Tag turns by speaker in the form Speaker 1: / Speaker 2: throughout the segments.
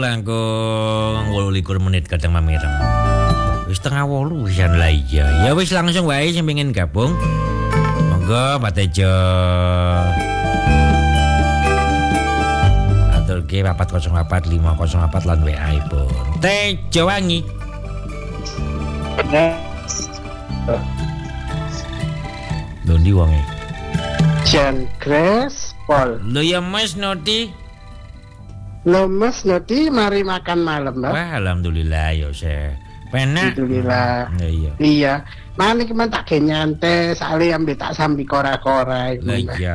Speaker 1: Langkung 28 menit kadang mamireng. Wis tengah 8 pisan lah iya. Ya wis langsung wae sing pengen gabung. Monggo Pak Tejo. Atur ge 404 504 lan WA-ipun. Tejo Wangi. Dondi wonge.
Speaker 2: Jan Grace Paul.
Speaker 1: Lho ya Mas Noti.
Speaker 2: Lo Mas Nodi mari makan malam, Mbak.
Speaker 1: Wah, alhamdulillah ya saya. Penak.
Speaker 2: Alhamdulillah.
Speaker 1: Iya.
Speaker 2: Iya. Mane ki tak ge nyantai sale ambe tak sambi kora-kora iku.
Speaker 1: Lah iya.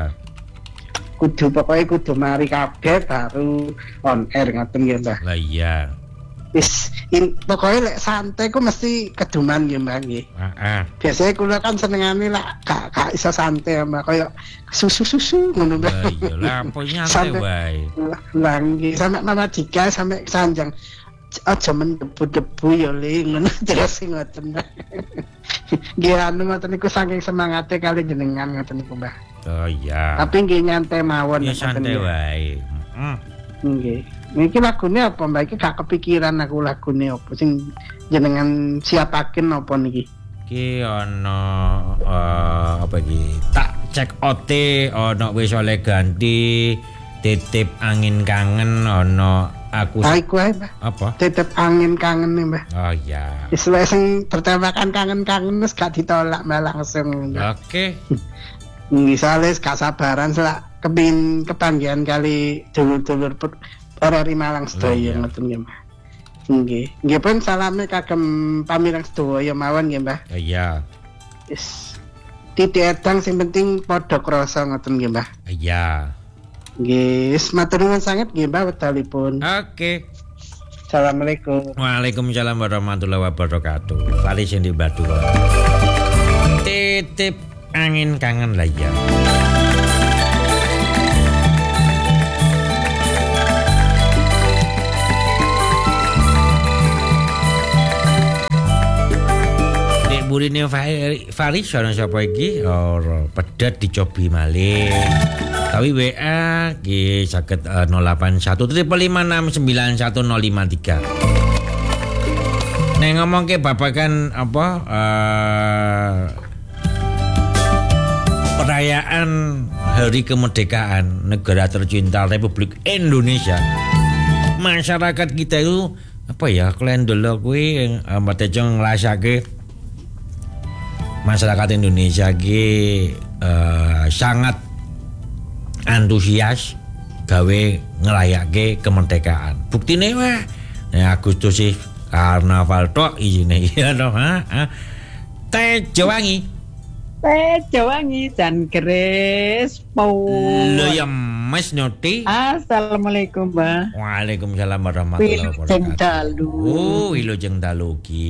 Speaker 2: Kudu mari kabeh baru on air ngoten nggih, Mbak.
Speaker 1: Lah iya.
Speaker 2: Wis pokoke lek santai ku mesti keduman nggih, Mbak nggih.
Speaker 1: Heeh.
Speaker 2: Biasanya kula kan senengane lah gak iso santai Mbak kaya susu ngono Mbak.
Speaker 1: Lah iya lah apa nyantai wae.
Speaker 2: Lah nggih sampe Mama Dika sampe sanjang aja mendebu-debu ya le ngono terus ngoten. Nggih anu ngoten niku saking semangate kali jenengan ngoten niku Mbak.
Speaker 1: Oh iya.
Speaker 2: Tapi nggih nyantai mawon
Speaker 1: ya santai wae.
Speaker 2: Nggih. Niki lagune apa Mbak? Iki gak kepikiran aku lagune apa sing jenengan siapaken apa niki?
Speaker 1: Ki ana apa iki? Tak cek OT ana wis oleh ganti titip angin kangen ana aku.
Speaker 2: Iku ae Mbak.
Speaker 1: Apa?
Speaker 2: Titip angin kangen nih Mbak.
Speaker 1: Oh iya.
Speaker 2: Wis sing bertemakan kangen-kangen wis gak ditolak Mbak langsung.
Speaker 1: Oke.
Speaker 2: Misalnya gak sabaran selak kepingin kepanggian kali dulur-dulur RRI Malang sedaya ngoten nggih Mbak. Nggih. Nggih pun salame kagem pamireng sedaya mawon nggih Mbak.
Speaker 1: Iya.
Speaker 2: Wis. Titik edang sing penting padha krasa ngoten nggih Mbak.
Speaker 1: Iya.
Speaker 2: Nggih, matur nuwun sanget nggih Mbak wedalipun.
Speaker 1: Oke.
Speaker 2: Assalamualaikum.
Speaker 1: Waalaikumsalam warahmatullahi wabarakatuh. Fali sing di Batu. Titip angin kangen lah ya. Burine Faris ana sapa iki? Ora pedet dicobi malih. Tapi WA ki saged 081 556910553. Nek ngomongke babagan apa perayaan Hari Kemerdekaan Negara Tercinta Republik Indonesia. Masyarakat kita itu apa ya? Kalian dulu kuwi Mbak Tejo ngrasake masyarakat Indonesia ki sangat antusias gawe ngelayake kemerdekaan. Buktine wah Agustus sih karnaval tok isine ya toh Tejo Wangi.
Speaker 3: Tejo Wangi Jan Grace Paul.
Speaker 1: Lho ya Mas Noti.
Speaker 3: Assalamualaikum Mbak.
Speaker 1: Waalaikumsalam warahmatullahi wabarakatuh.
Speaker 3: Wilujeng dalu.
Speaker 1: Oh, wilujeng dalu ki.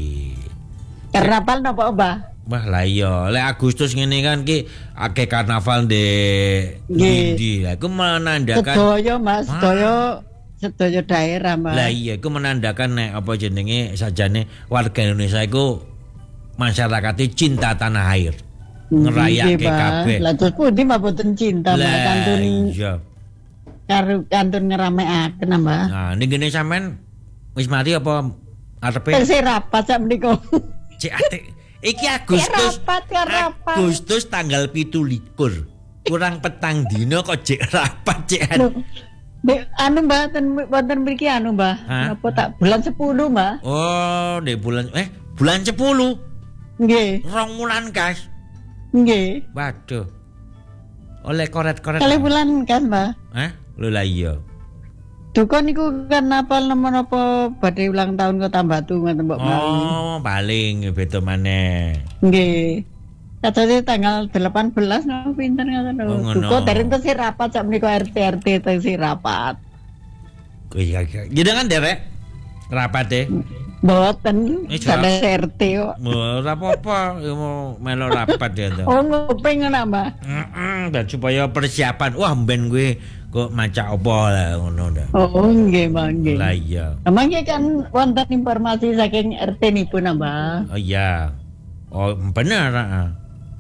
Speaker 3: Karnaval napa Mbak?
Speaker 1: Wah lah iya, lek Agustus ngene kan ki akeh karnaval ndi. Lah iku menandakan
Speaker 3: sedaya Mas, sedaya daerah Mas.
Speaker 1: Lah iya iku menandakan nek apa jenenge sajane warga Indonesia iku masyarakate cinta tanah air. Ngerayake kabeh.
Speaker 3: Lah terus pundi mboten cinta Mbak kantun.
Speaker 1: Iya.
Speaker 3: Karo kantun ngeramekaken Mbak.
Speaker 1: Nah, ning kene sampean wis mari apa arepe?
Speaker 3: Wis rapat sak menika.
Speaker 1: Cek ate iki Agustus. Agustus tanggal 17. Kurang petang dino kok jek rapat cek.
Speaker 3: Anu Mbak wonten mriki anu Mbak. Apa tak bulan 10 Mbak?
Speaker 1: Oh, di bulan 10.
Speaker 3: Nggih.
Speaker 1: 2 wulan kas.
Speaker 3: Nggih.
Speaker 1: Waduh. Oleh koret-koret.
Speaker 3: Kali bulan kas Mbak.
Speaker 1: Lho lah iya.
Speaker 3: Duka niku karnaval napa badhe ulang tahun Kota Batu ngoten Mbok Mali.
Speaker 1: Oh, paling beda maneh.
Speaker 3: Nggih. Katanya tanggal 18 no pinten ngoten lho. Duka dereng tesih rapat sak menika RT tesih rapat.
Speaker 1: Iya. Jenengan derek rapat e?
Speaker 3: Mboten, sadhe RT kok.
Speaker 1: Ora apa-apa, mau melu rapat ya to.
Speaker 3: Oh, nguping ngono Mbak.
Speaker 1: Dan supaya persiapan. Wah, mben gue kok maca apa lah ngono dah.
Speaker 3: Oh nggih Mbak nggih.
Speaker 1: Lah iya.
Speaker 3: Emangnya kan wonten informasi saking RT nipun Mbak.
Speaker 1: Oh iya. Oh bener.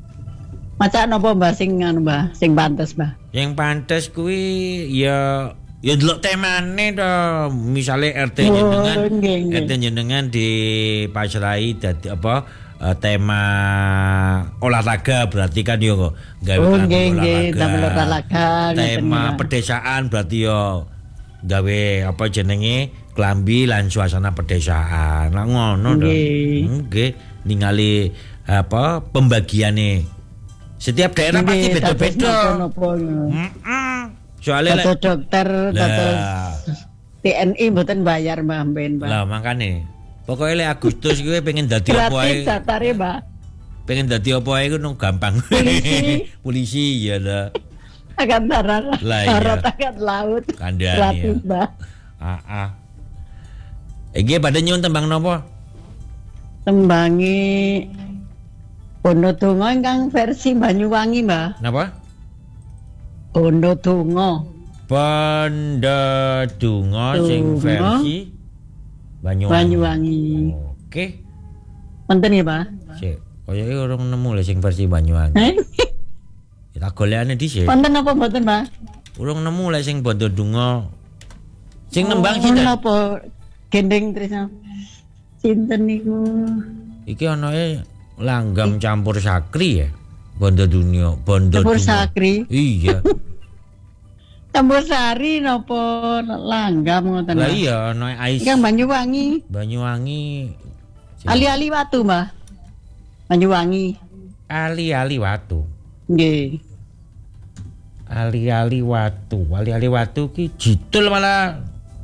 Speaker 3: Maca napa Mbak sing anu Mbak, sing pantes Mbak?
Speaker 1: Yang pantes kuwi ya Ya delok temane to, misale RT jenengan di pasrai dadi apa tema olahraga berarti kan yo gawe olahraga. Tema pedesaan berarti yo gawe apa jenenge klambi lan suasana pedesaan. Lah ngono to. Nggih, ningali apa pembagiane setiap daerah pasti beda-beda. Soalnya
Speaker 3: kata dokter, kata TNI mboten bayar Mbah Ben, Mbah.
Speaker 1: Lah makane. Pokoke lek Agustus kuwi pengen dadi apa ae.
Speaker 3: Gratis datare, Mbah.
Speaker 1: Pengen dadi apa ae ku gampang. Polisi ya lah.
Speaker 3: Akan darat. Darat akan laut.
Speaker 1: Kandhane.
Speaker 3: Gratis, Mbah.
Speaker 1: Heeh. Iki pada nyuwun tembang napa?
Speaker 3: Tembangi Bondo Donga ingkang versi Banyuwangi, Mbah.
Speaker 1: Napa?
Speaker 3: Bondo Donga.
Speaker 1: Bondo Donga sing versi Banyuwangi. Oke.
Speaker 3: Wonten nggih, Pak?
Speaker 1: Sik, koyoke urung nemu lho sing versi Banyuwangi. Kita golekane dhisik.
Speaker 3: Wonten apa mboten, Pak?
Speaker 1: Urung nemu lek sing Bondo Donga. Sing nembang sinten?
Speaker 3: Napa Gendeng Trisno? Sinten niku?
Speaker 1: Iki anake langgam campur sakri ya. Bondo
Speaker 3: campur sakri.
Speaker 1: Iya.
Speaker 3: Campur sari napa langgam ngoten.
Speaker 1: Lah iya ana Ais.
Speaker 3: Iki Banyuwangi.
Speaker 1: Banyuwangi.
Speaker 3: Ali-ali watu, Mbah. Banyuwangi.
Speaker 1: Ali-ali watu.
Speaker 3: Nggih.
Speaker 1: Ali-ali watu. Ali-ali watu ki jidul malah.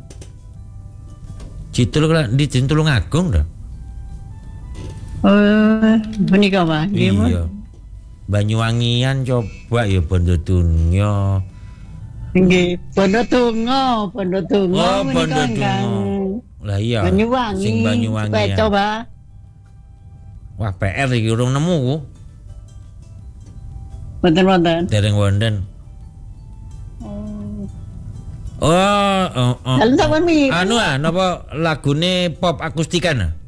Speaker 1: Jidul di Tulungagung to.
Speaker 3: Menika, Mbah.
Speaker 1: Iya. Banyuwangian coba ya Bondo Donga.
Speaker 3: Nggih, Bondo Donga.
Speaker 1: Oh, Bondo Donga. Lah iya.
Speaker 3: Banyuwangi.
Speaker 1: Sing Banyuwangi.
Speaker 3: Coba.
Speaker 1: Wah, PR iki urung nemu ku.
Speaker 3: Wonten.
Speaker 1: Dereng wonten. Oh.
Speaker 3: Dalam sampean mi.
Speaker 1: Anu napa lagune pop akustikan?